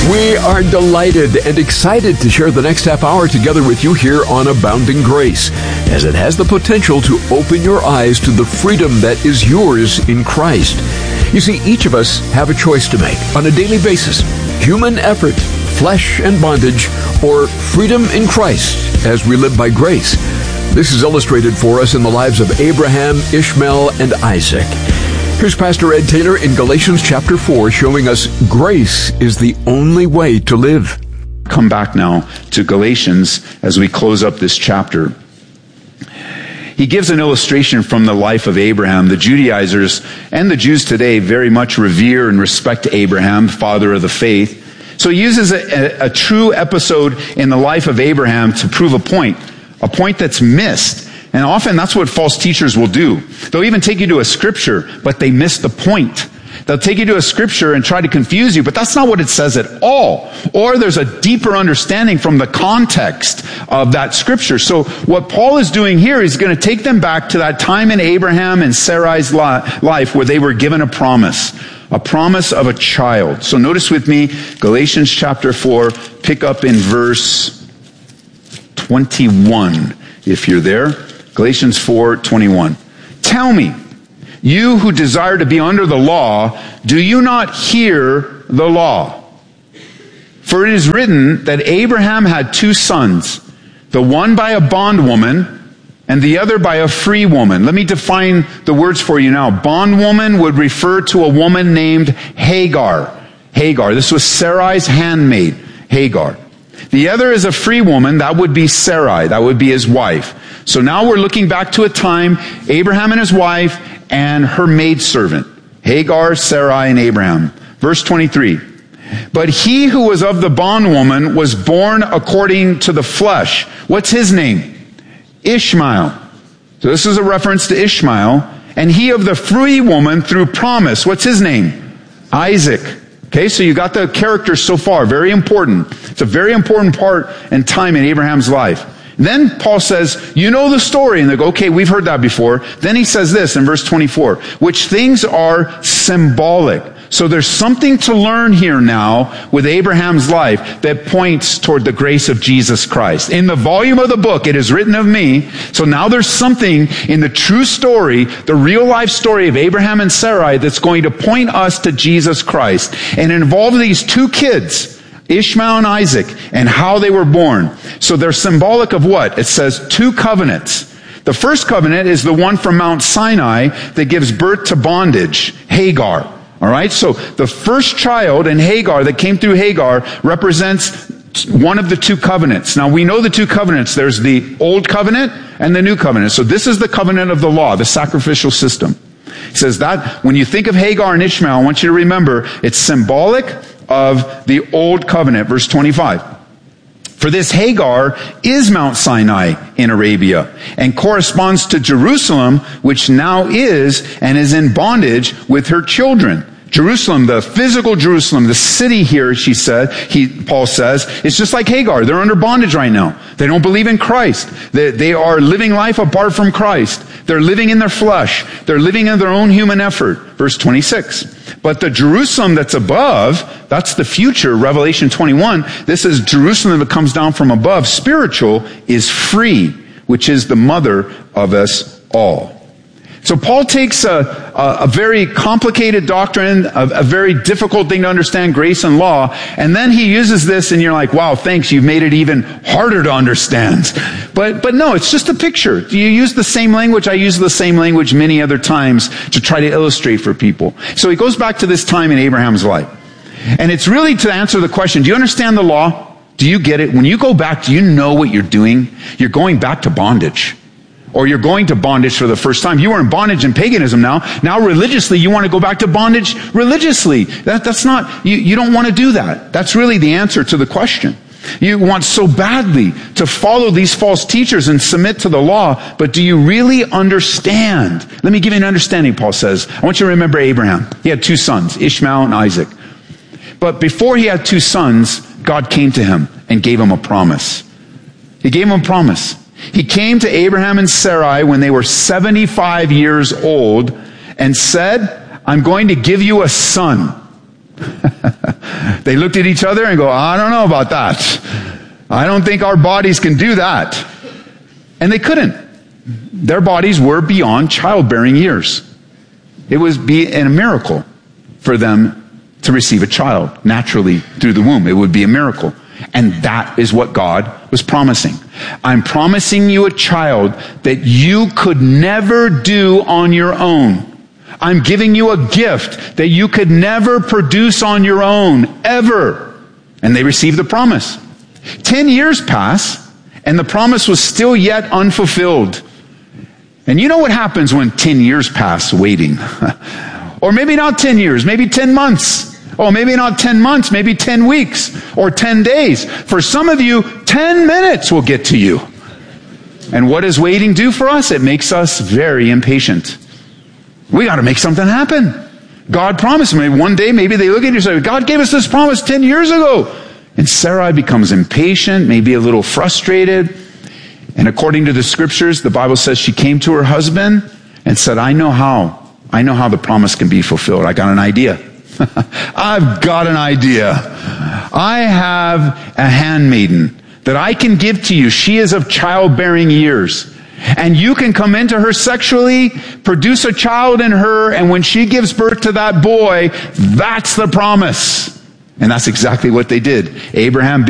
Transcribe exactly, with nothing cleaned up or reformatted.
We are delighted and excited to share the next half hour together with you here on Abounding Grace, as it has the potential to open your eyes to the freedom that is yours in Christ. You see, each of us have a choice to make on a daily basis: human effort, flesh and bondage, or freedom in Christ as we live by grace. This is illustrated for us in the lives of Abraham, Ishmael, and Isaac. Here's Pastor Ed Taylor in Galatians chapter four, showing us grace is the only way to live. Come back now to Galatians as we close up this chapter. He gives an illustration from the life of Abraham. The Judaizers and the Jews today very much revere and respect Abraham, father of the faith. So he uses a, a, a true episode in the life of Abraham to prove a point, a point that's missed. And often that's what false teachers will do. They'll even take you to a scripture, but they miss the point. They'll take you to a scripture and try to confuse you, but that's not what it says at all. Or there's a deeper understanding from the context of that scripture. So what Paul is doing here is going to take them back to that time in Abraham and Sarai's life where they were given a promise. A promise of a child. So notice with me, Galatians chapter four, pick up in verse twenty-one, if you're there. Galatians four twenty-one. Tell me, you who desire to be under the law, do you not hear the law? For it is written that Abraham had two sons, the one by a bondwoman and the other by a free woman. Let me define the words for you now. Bondwoman would refer to a woman named Hagar. Hagar. This was Sarai's handmaid, Hagar. The other is a free woman. That would be Sarai. That would be his wife. So now we're looking back to a time, Abraham and his wife and her maidservant, Hagar, Sarai, and Abraham. Verse twenty-three. But he who was of the bondwoman was born according to the flesh. What's his name? Ishmael. So this is a reference to Ishmael. And he of the free woman through promise. What's his name? Isaac. Okay, so you got the characters so far. Very important. It's a very important part and time in Abraham's life. Then Paul says, you know the story. And they go, okay, we've heard that before. Then he says this in verse twenty-four, which things are symbolic. So there's something to learn here now with Abraham's life that points toward the grace of Jesus Christ. In the volume of the book, it is written of me. So now there's something in the true story, the real life story of Abraham and Sarai, that's going to point us to Jesus Christ. And it involves these two kids, Ishmael and Isaac, and how they were born. So they're symbolic of what? It says two covenants. The first covenant is the one from Mount Sinai that gives birth to bondage, Hagar. All right, so the first child in Hagar that came through Hagar represents one of the two covenants. Now we know the two covenants. There's the old covenant and the new covenant. So this is the covenant of the law, the sacrificial system. He says that when you think of Hagar and Ishmael, I want you to remember it's symbolic of the old covenant. Verse twenty-five. For this Hagar is Mount Sinai in Arabia and corresponds to Jerusalem, which now is and is in bondage with her children. Jerusalem, the physical Jerusalem, the city here, she said, he, Paul says, it's just like Hagar. They're under bondage right now. They don't believe in Christ. They, they are living life apart from Christ. They're living in their flesh. They're living in their own human effort. Verse twenty-six. But the Jerusalem that's above, that's the future, Revelation twenty-one. This is Jerusalem that comes down from above. Spiritual is free, which is the mother of us all. So Paul takes a, a, a very complicated doctrine, a, a very difficult thing to understand, grace and law, and then he uses this and you're like, wow, thanks, you've made it even harder to understand. But, but no, it's just a picture. You use the same language. I use the same language many other times to try to illustrate for people. So he goes back to this time in Abraham's life. And it's really to answer the question, do you understand the law? Do you get it? When you go back, do you know what you're doing? You're going back to bondage. Or you're going to bondage for the first time. You were in bondage in paganism now. Now religiously, you want to go back to bondage religiously. That, that's not, you, you don't want to do that. That's really the answer to the question. You want so badly to follow these false teachers and submit to the law, but do you really understand? Let me give you an understanding, Paul says. I want you to remember Abraham. He had two sons, Ishmael and Isaac. But before he had two sons, God came to him and gave him a promise. He gave him a promise. He came to Abraham and Sarai when they were seventy-five years old and said, I'm going to give you a son. They looked at each other and go, I don't know about that. I don't think our bodies can do that. And they couldn't. Their bodies were beyond childbearing years. It would be a miracle for them to receive a child naturally through the womb. It would be a miracle. And that is what God was promising. I'm promising you a child that you could never do on your own. I'm giving you a gift that you could never produce on your own, ever. And they received the promise. Ten years pass, and the promise was still yet unfulfilled. And you know what happens when ten years pass waiting? Or maybe not ten years, maybe ten months. Oh, maybe not ten months, maybe ten weeks or ten days. For some of you, ten minutes will get to you. And what does waiting do for us? It makes us very impatient. We got to make something happen. God promised me one day, maybe they look at you and say, God gave us this promise ten years ago. And Sarai becomes impatient, maybe a little frustrated. And according to the scriptures, the Bible says she came to her husband and said, I know how. I know how the promise can be fulfilled. I got an idea. I've got an idea. I have a handmaiden that I can give to you. She is of childbearing years. And you can come into her sexually, produce a child in her, and when she gives birth to that boy, that's the promise. And that's exactly what they did. Abraham